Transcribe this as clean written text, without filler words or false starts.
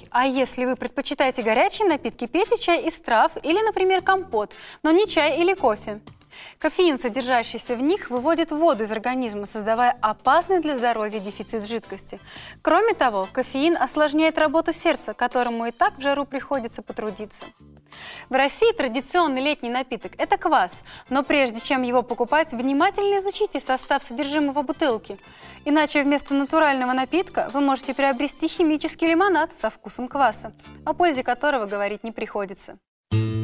А если вы предпочитаете горячие напитки, пейте чай из трав или, например, компот, но не чай или кофе. Кофеин, содержащийся в них, выводит воду из организма, создавая опасный для здоровья дефицит жидкости. Кроме того, кофеин осложняет работу сердца, которому и так в жару приходится потрудиться. В России традиционный летний напиток – это квас, но прежде чем его покупать, внимательно изучите состав содержимого бутылки. Иначе вместо натурального напитка вы можете приобрести химический лимонад со вкусом кваса, о пользе которого говорить не приходится.